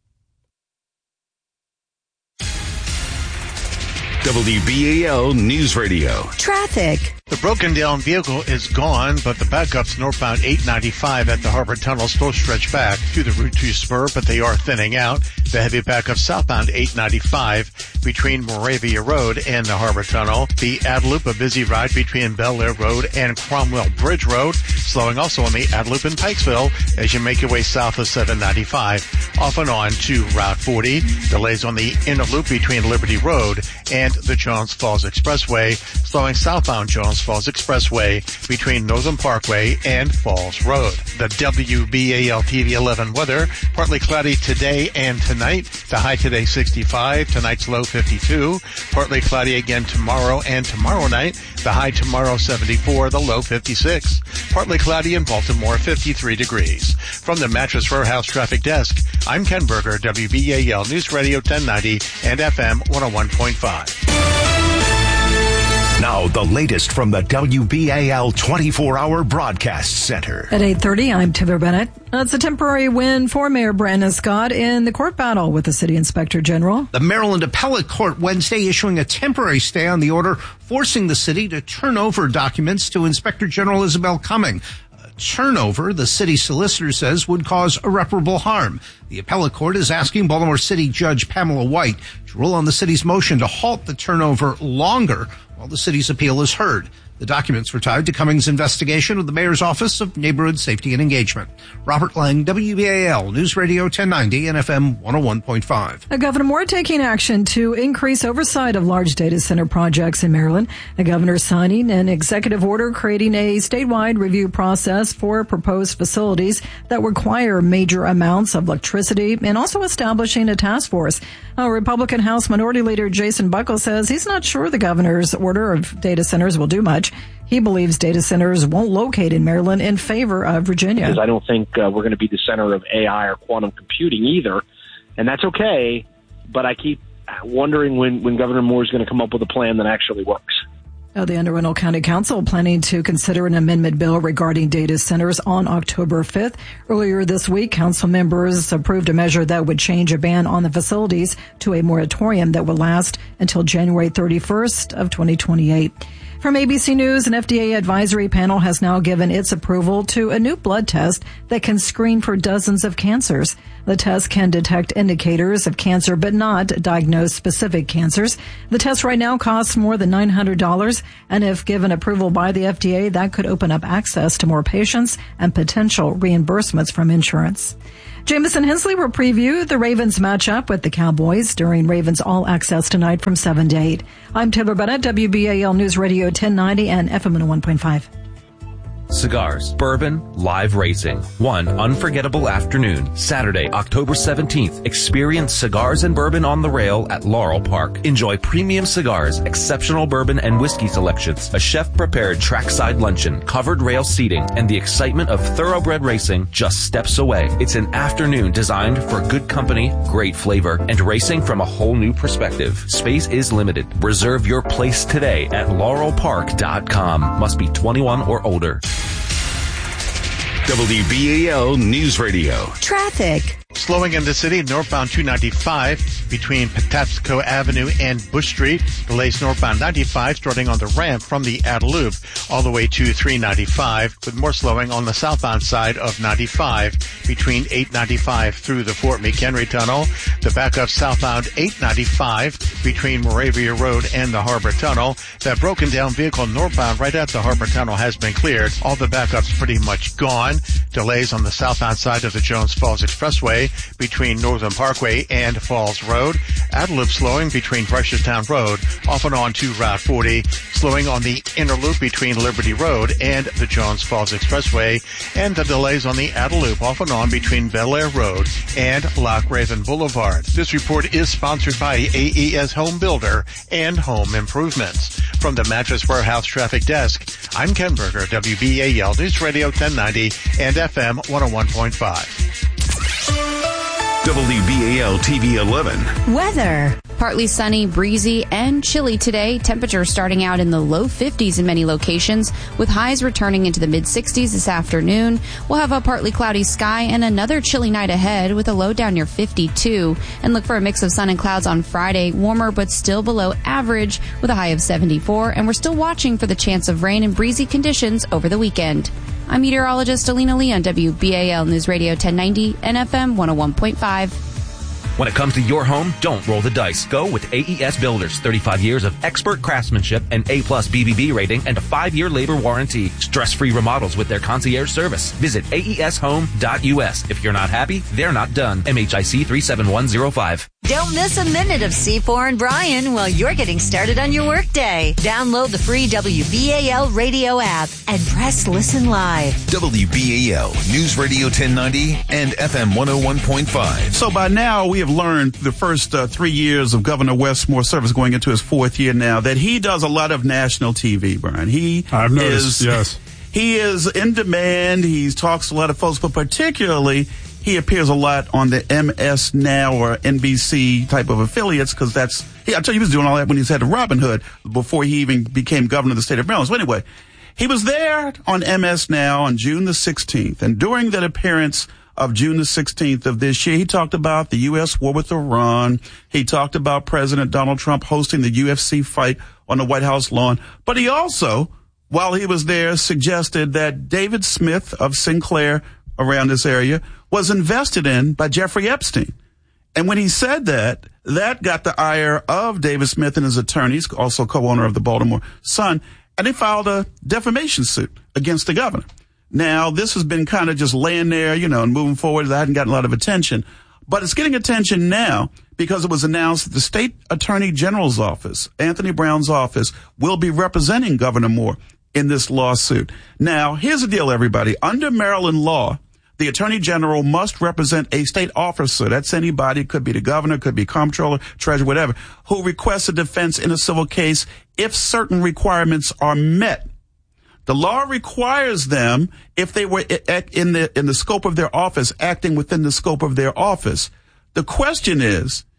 W B A L News Radio. Traffic. The broken down vehicle is gone, but the backups northbound eight ninety-five at the Harbor Tunnel still stretch back through the Route two spur, but they are thinning out. The heavy backup southbound eight ninety-five between Moravia Road and the Harbor Tunnel. The Adelup, a busy ride between Bel Air Road and Cromwell Bridge Road, slowing also on the Adelup in Pikesville as you make your way south of seven ninety-five. Off and on to Route forty. Delays on the inner loop between Liberty Road and the Jones Falls Expressway, slowing southbound Jones Falls Expressway between Northern Parkway and Falls Road. The W B A L T V eleven weather, partly cloudy today and tonight. The high today sixty-five, tonight's low fifty-two. Partly cloudy again tomorrow and tomorrow night. The high tomorrow seventy-four, the low fifty-six. Partly cloudy in Baltimore, fifty-three degrees. From the Mattress Warehouse Traffic Desk, I'm Ken Berger, W B A L News Radio ten ninety and F M one oh one point five. Now the latest from the W B A L twenty-four hour Broadcast Center. At eight thirty, I'm Taylor Bennett. It's a temporary win for Mayor Brandon Scott in the court battle with the city inspector general. The Maryland Appellate Court Wednesday issuing a temporary stay on the order forcing the city to turn over documents to Inspector General Isabel Cumming. A turnover, the city solicitor says, would cause irreparable harm. The appellate court is asking Baltimore City Judge Pamela White to rule on the city's motion to halt the turnover longer while the city's appeal is heard. The documents were tied to Cummings' investigation of the mayor's office of neighborhood safety and engagement. Robert Lang, W B A L News Radio ten ninety and F M one oh one point five. A Governor Moore taking action to increase oversight of large data center projects in Maryland. The governor signing an executive order creating a statewide review process for proposed facilities that require major amounts of electricity and also establishing a task force. Uh, Republican House Minority Leader Jason Buckle says he's not sure the governor's order of data centers will do much. He believes data centers won't locate in Maryland in favor of Virginia. Because I don't think uh, we're going to be the center of A I or quantum computing either. And that's okay but I keep wondering when, when Governor Moore is going to come up with a plan that actually works. Now, the Anne Arundel County Council planning to consider an amendment bill regarding data centers on October fifth. Earlier this week, council members approved a measure that would change a ban on the facilities to a moratorium that would last until January thirty-first of twenty twenty-eight. From A B C News, an F D A advisory panel has now given its approval to a new blood test that can screen for dozens of cancers. The test can detect indicators of cancer but not diagnose specific cancers. The test right now costs more than nine hundred dollars, and if given approval by the F D A, that could open up access to more patients and potential reimbursements from insurance. Jamison Hensley will preview the Ravens matchup with the Cowboys during Ravens All Access tonight from seven to eight. I'm Taylor Bennett, W B A L News Radio ten ninety and F M one oh one point five. Cigars, bourbon, live racing. One unforgettable afternoon, Saturday, October seventeenth. Experience cigars and bourbon on the rail at Laurel Park. Enjoy premium cigars, exceptional bourbon and whiskey selections, a chef-prepared trackside luncheon, covered rail seating, and the excitement of thoroughbred racing just steps away. It's an afternoon designed for good company, great flavor, and racing from a whole new perspective. Space is limited. Reserve your place today at laurel park dot com. Must be twenty-one or older. W B A L News Radio. Traffic. Slowing in the city, northbound two ninety-five between Patapsco Avenue and Bush Street. Delays northbound ninety-five starting on the ramp from the outer loop all the way to three ninety-five, with more slowing on the southbound side of ninety-five between eight ninety-five through the Fort McHenry Tunnel. The backup southbound eight ninety-five between Moravia Road and the Harbor Tunnel. That broken down vehicle northbound right at the Harbor Tunnel has been cleared. All the backups pretty much gone. Delays on the southbound side of the Jones Falls Expressway between Northern Parkway and Falls Road. Outer loop slowing between Fresherstown Road off and on to Route forty. Slowing on the inner loop between Liberty Road and the Jones Falls Expressway. And the delays on the outer loop off and on between Bel Air Road and Loch Raven Boulevard. This report is sponsored by A E S Home Builder and Home Improvements. From the Mattress Warehouse Traffic Desk, I'm Ken Berger, W B A L News Radio ten ninety and F M one oh one point five. W B A L T V eleven. Weather. Partly sunny, breezy, and chilly today. Temperatures starting out in the low fifties in many locations, with highs returning into the mid sixties this afternoon. We'll have a partly cloudy sky and another chilly night ahead with a low down near fifty-two. And look for a mix of sun and clouds on Friday, warmer but still below average with a high of seventy-four. And we're still watching for the chance of rain and breezy conditions over the weekend. I'm meteorologist Alina Lee on W B A L News Radio ten ninety and F M one oh one point five. When it comes to your home, don't roll the dice. Go with A E S Builders. thirty-five years of expert craftsmanship, an A-plus B B B rating, and a five-year labor warranty. Stress-free remodels with their concierge service. Visit A E S home dot U S. If you're not happy, they're not done. M H I C three seven one zero five. Don't miss a minute of C four and Brian while you're getting started on your workday. Download the free W B A L radio app and press listen live. W B A L News Radio ten ninety and F M one oh one point five. So by now we have learned the first uh, three years of Governor Wes Moore service, going into his fourth year now, that he does a lot of national T V, Brian. He I've noticed, is, yes. He is in demand. He talks to a lot of folks, but particularly he appears a lot on the M S Now or N B C type of affiliates, because that's, he, I tell you, he was doing all that when he was head of Robin Hood before he even became governor of the state of Maryland. So anyway, he was there on M S Now on June the sixteenth, and during that appearance of June the sixteenth of this year, he talked about the U S war with Iran. He talked about President Donald Trump hosting the U F C fight on the White House lawn. But he also, while he was there, suggested that David Smith of Sinclair, around this area, was invested in by Jeffrey Epstein. And when he said that, that got the ire of David Smith and his attorneys, also co-owner of the Baltimore Sun, and they filed a defamation suit against the governor. Now, this has been kind of just laying there, you know, and moving forward. That hadn't gotten a lot of attention. But it's getting attention now because it was announced that the state attorney general's office, Anthony Brown's office, will be representing Governor Moore in this lawsuit. Now, here's the deal, everybody. Under Maryland law, the attorney general must represent a state officer. That's anybody. It could be the governor, could be comptroller, treasurer, whatever, who requests a defense in a civil case if certain requirements are met. The law requires them, if they were in the in the scope of their office, acting within the scope of their office. The question is,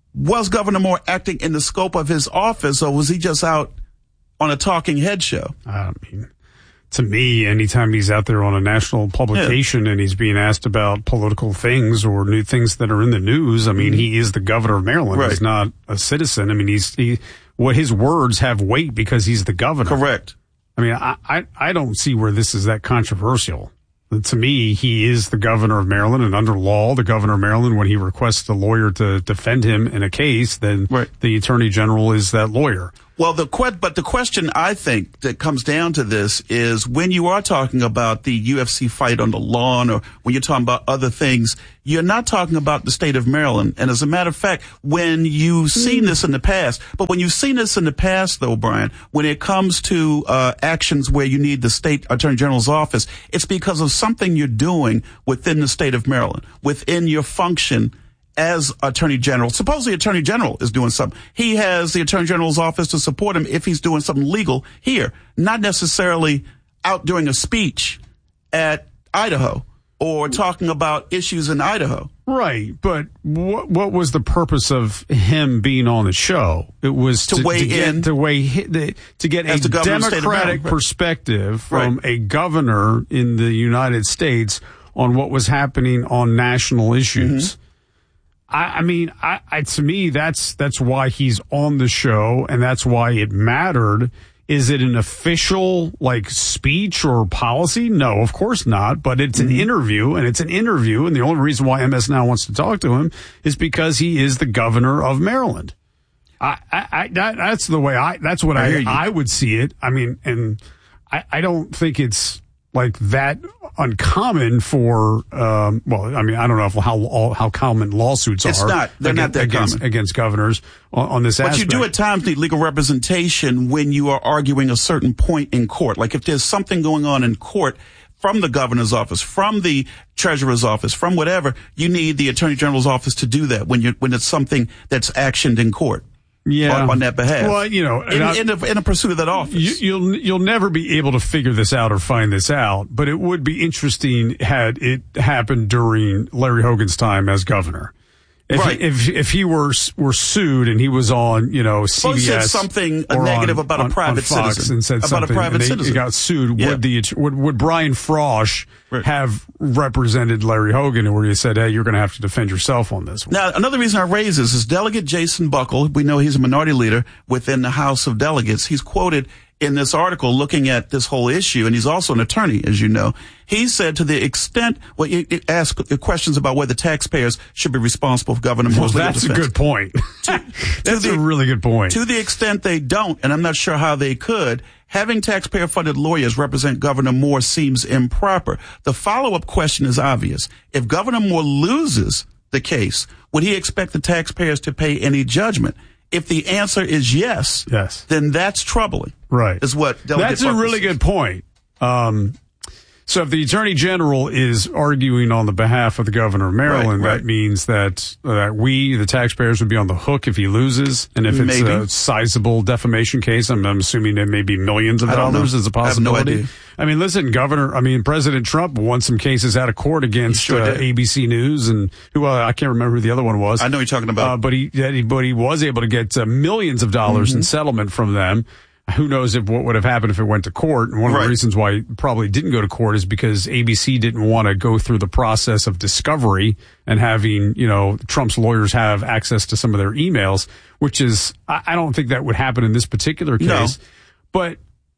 Was Governor Moore acting in the scope of his office, or was he just out on a talking head show? I mean, to me, anytime he's out there on a national publication yeah. and he's being asked about political things or new things that are in the news, I mean, he is the governor of Maryland. Right. He's not a citizen. I mean, he's he, what his words have weight because he's the governor. Correct. I mean, I, I, I don't see where this is that controversial. To me, he is the governor of Maryland, and under law, the governor of Maryland, when he requests a lawyer to defend him in a case, then right. the attorney general is that lawyer. Well, the que- but the question I think that comes down to this is when you are talking about the U F C fight on the lawn, or when you're talking about other things, you're not talking about the state of Maryland. And as a matter of fact, when you've seen this in the past, but when you've seen this in the past, though, Brian, when it comes to uh, actions where you need the state attorney general's office, it's because of something you're doing within the state of Maryland, within your function as attorney general. Suppose the attorney general is doing something. He has the attorney general's office to support him if he's doing something legal here, not necessarily out doing a speech at Idaho or talking about issues in Idaho. Right, but what what was the purpose of him being on the show? It was to, to weigh to get, in to weigh the, to get a democratic perspective from right. a governor in the United States on what was happening on national issues. Mm-hmm. I, I mean, I, I, to me, that's that's why he's on the show, and that's why it mattered. Is it an official, like, speech or policy? No, of course not, but it's an mm-hmm. interview, and it's an interview, and the only reason why M S Now wants to talk to him is because he is the governor of Maryland. I, I, I that, that's the way I, that's what I, I, I would see it. I mean, and I, I don't think it's, like, that uncommon for, um, well, I mean, I don't know if how how common lawsuits it's are. It's not. They're against, not that against, common. Against governors on, on this but aspect. But you do at times need legal representation when you are arguing a certain point in court. Like if there's something going on in court from the governor's office, from the treasurer's office, from whatever, you need the attorney general's office to do that when you when it's something that's actioned in court. Yeah. On, on that behalf. Well, you know, in, I, in, the, in the pursuit of that office. You, you'll, you'll never be able to figure this out or find this out, but it would be interesting had it happened during Larry Hogan's time as governor. If, right. he, if, if he were, were sued and he was on, you know, C B S. Well, he said something negative on, about a on, private on Fox citizen. And said about something, a private and they, citizen. He got sued. Yeah. Would the, would, would Brian Frosch right. have represented Larry Hogan, where he said, hey, you're going to have to defend yourself on this one? Now, another reason I raise this is Delegate Jason Buckle. We know he's a minority leader within the House of Delegates. He's quoted in this article looking at this whole issue, and he's also an attorney, as you know. He said to the extent, well, he asked questions about whether taxpayers should be responsible for Governor Moore's well, legal that's defense. a good point. to, that's to the, a really good point. To the extent they don't, and I'm not sure how they could, having taxpayer-funded lawyers represent Governor Moore seems improper. The follow-up question is obvious. If Governor Moore loses the case, would he expect the taxpayers to pay any judgment? If the answer is yes, yes, then that's troubling. Right. Is what Delegate That's a really good point. Um, so if the Attorney General is arguing on the behalf of the Governor of Maryland, right, right. that means that uh, that we, the taxpayers, would be on the hook if he loses. And if it's Maybe. a sizable defamation case, I'm, I'm assuming there may be millions of dollars as a possibility. I have no idea. I mean, listen, Governor, I mean, President Trump won some cases out of court against sure uh, A B C News and who, uh, I can't remember who the other one was. I know you're talking about. Uh, but he, but he was able to get uh, millions of dollars mm-hmm. in settlement from them. Who knows if what would have happened if it went to court. And one of right. the reasons why it probably didn't go to court is because A B C didn't want to go through the process of discovery and having, you know, Trump's lawyers have access to some of their emails, which is, I, I don't think that would happen in this particular case. No. But,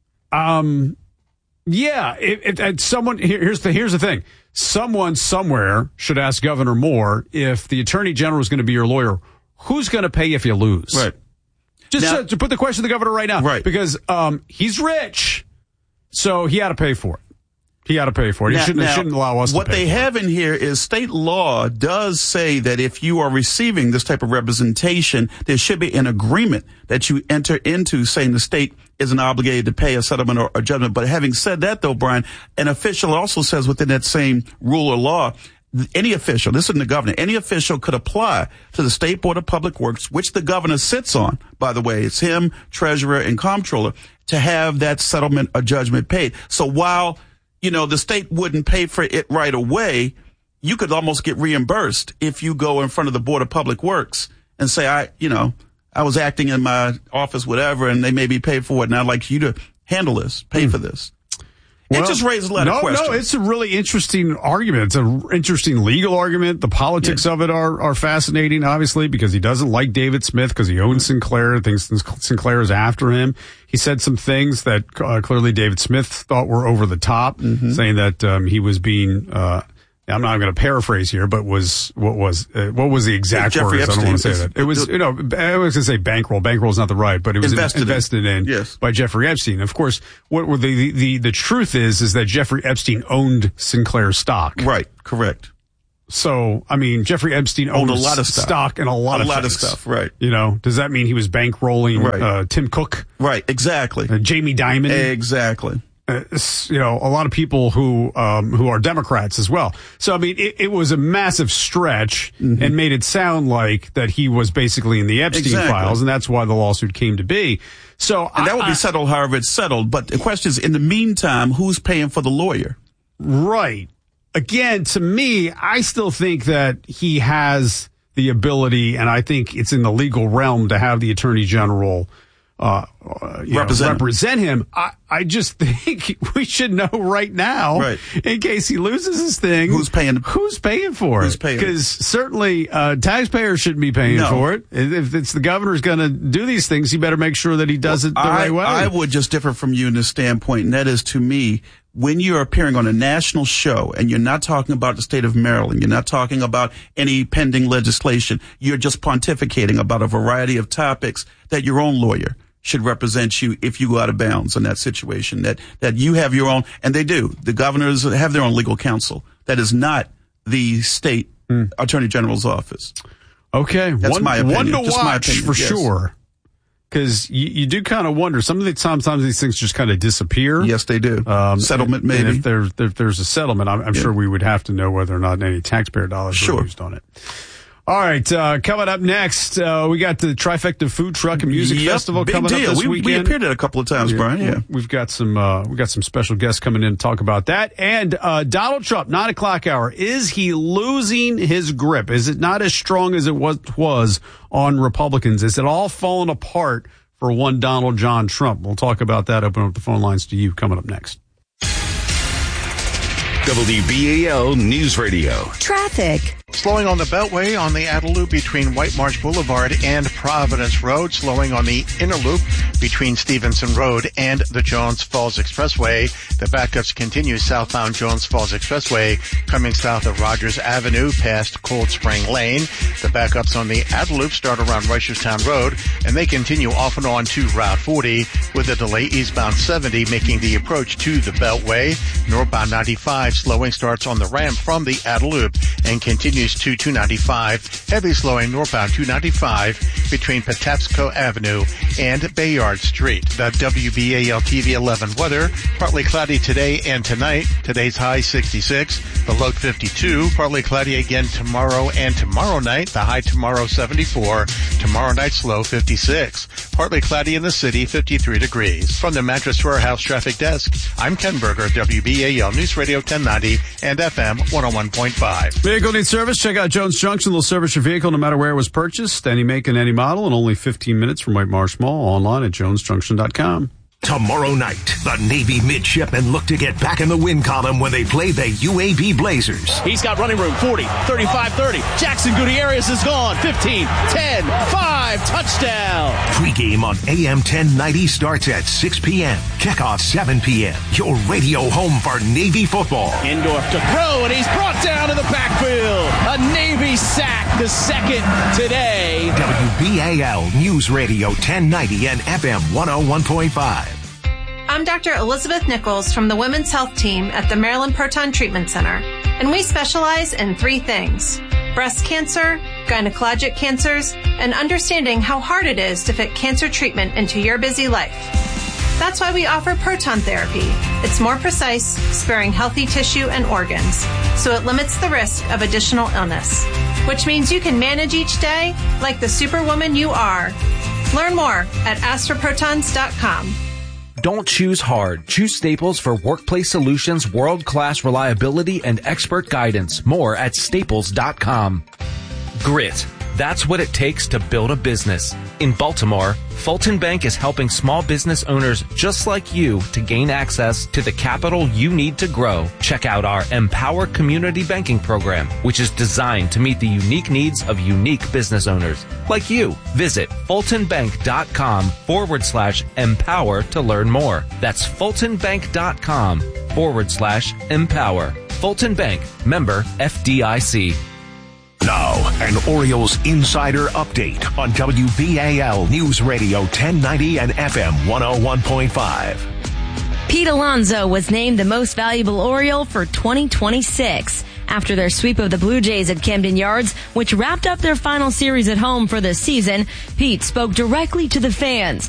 um, yeah, if, if someone, here, here's the, here's the thing. Someone somewhere should ask Governor Moore, if the Attorney General is going to be your lawyer, who's going to pay if you lose? Right. Just now, to, to put the question to the governor right now. Right. Because um, he's rich, so he had to pay for it. He had to pay for it. Now, he shouldn't, now, shouldn't allow us what to pay they for have it. in here is state law does say that if you are receiving this type of representation, there should be an agreement that you enter into saying the state isn't obligated to pay a settlement or a judgment. But having said that, though, Brian, an official also says within that same rule or law, any official, this isn't the governor, any official could apply to the State Board of Public Works, which the governor sits on, by the way. It's him, treasurer, and comptroller, to have that settlement or judgment paid. So while, you know, the state wouldn't pay for it right away, you could almost get reimbursed if you go in front of the Board of Public Works and say, I, you know, I was acting in my office, whatever, and they may be paid for it, and I'd like you to handle this, pay mm. for this. Well, it just raises a lot no, of questions. No, it's a really interesting argument. It's an interesting legal argument. The politics yeah. of it are, are fascinating, obviously, because he doesn't like David Smith because he owns Sinclair, thinks Sinclair is after him. He said some things that uh, clearly David Smith thought were over the top, mm-hmm. saying that um, he was being, uh, I'm not going to paraphrase here, but was, what was, uh, what was the exact Jeffrey words? Epstein, I don't want to say that. It was, you know, I was going to say bankroll. Bankroll is not the right, but it was invested, invested in, in yes. by Jeffrey Epstein. Of course, what were the, the, the, the truth is, is that Jeffrey Epstein owned Sinclair stock. Right. Correct. So, I mean, Jeffrey Epstein owned, owned a lot of stock, stock and a lot a of lot things. of stuff. Right. You know, does that mean he was bankrolling right. uh, Tim Cook? Right. Exactly. Uh, Jamie Dimon? Exactly. Uh, you know, a lot of people who um, who are Democrats as well. So, I mean, it, it was a massive stretch mm-hmm. and made it sound like that he was basically in the Epstein exactly. files, and that's why the lawsuit came to be. So, and that I, would be I, settled however it's settled. But the question is, in the meantime, who's paying for the lawyer? Right. Again, to me, I still think that he has the ability, and I think it's in the legal realm to have the Attorney General Uh, uh, you represent, know, represent him. I, I just think we should know right now, right. in case he loses his thing, who's paying? Who's paying for who's it? Because certainly uh, taxpayers shouldn't be paying no. for it. If it's the governor's going to do these things, he better make sure that he does well, it the I, right way. I would just differ from you in this standpoint, and that is, to me, when you're appearing on a national show and you're not talking about the state of Maryland, you're not talking about any pending legislation, you're just pontificating about a variety of topics, that your own lawyer should represent you if you go out of bounds in that situation, that, that you have your own, and they do. The governors have their own legal counsel. That is not the state mm. attorney general's office. Okay. That's one, my opinion. One to Just watch my opinion, for yes. sure. Because you, you do kind of wonder. Some of the sometimes these things just kind of disappear. Yes, they do. Um, settlement, and, maybe. And if, there, if there's a settlement, I'm, I'm yeah. sure we would have to know whether or not any taxpayer dollars sure. were used on it. All right, uh, coming up next, uh, we got the Trifecta Food Truck and Music yep, Festival big coming deal. up this we, weekend. We appeared at a couple of times, yeah, Brian. Yeah, we've got some uh, we got some special guests coming in to talk about that. And uh, Donald Trump, nine o'clock hour. Is he losing his grip? Is it not as strong as it was was on Republicans? Is it all falling apart for one Donald John Trump? We'll talk about that. Open up the phone lines to you coming up next. W B A L News Radio. Traffic. Slowing on the Beltway on the outer loop between White Marsh Boulevard and Providence Road. Slowing on the inner loop between Stevenson Road and the Jones Falls Expressway. The backups continue southbound Jones Falls Expressway coming south of Rogers Avenue past Cold Spring Lane. The backups on the outer loop start around Reisterstown Road and they continue off and on to Route forty with a delay eastbound seventy making the approach to the Beltway. Northbound ninety-five slowing starts on the ramp from the outer loop and continues to two ninety-five. Heavy slowing northbound two ninety-five between Patapsco Avenue and Bayard Street. The W B A L T V eleven weather, partly cloudy today and tonight. Today's high sixty-six, the low fifty-two. Partly cloudy again tomorrow and tomorrow night. The high tomorrow seventy-four. Tomorrow night's low fifty-six. Partly cloudy in the city, fifty-three degrees. From the Mattress Warehouse Traffic Desk, I'm Ken Berger, W B A L News Radio ten ninety and F M one oh one point five. Vehicle needs service? Check out Jones Junction. They'll service your vehicle no matter where it was purchased. Any make and any model in only fifteen minutes from White Marsh Mall. Online at jones junction dot com. Tomorrow night, the Navy midshipmen look to get back in the win column when they play the U A B Blazers. He's got running room, forty, thirty-five, thirty. Jackson Gutierrez is gone, fifteen, ten, five, touchdown. Pre-game on A M ten ninety starts at six p.m. Kickoff seven p.m. Your radio home for Navy football. Endorf to throw, and he's brought down in the backfield. A Navy sack, the second today. W B A L News Radio ten ninety and F M one oh one point five. I'm Doctor Elizabeth Nichols from the Women's Health Team at the Maryland Proton Treatment Center, and we specialize in three things: breast cancer, gynecologic cancers, and understanding how hard it is to fit cancer treatment into your busy life. That's why we offer proton therapy. It's more precise, sparing healthy tissue and organs, so it limits the risk of additional illness, which means you can manage each day like the superwoman you are. Learn more at astra protons dot com. Don't choose hard. Choose Staples for workplace solutions, world-class reliability, and expert guidance. More at staples dot com. Grit. That's what it takes to build a business. In Baltimore, Fulton Bank is helping small business owners just like you to gain access to the capital you need to grow. Check out our Empower Community Banking Program, which is designed to meet the unique needs of unique business owners like you. Visit fultonbank.com forward slash empower to learn more. That's fultonbank.com forward slash empower. Fulton Bank, member F D I C. Now, an Orioles insider update on W B A L News Radio ten ninety and F M one oh one point five. Pete Alonso was named the most valuable Oriole for twenty twenty-six after their sweep of the Blue Jays at Camden Yards, which wrapped up their final series at home for the season. Pete spoke directly to the fans.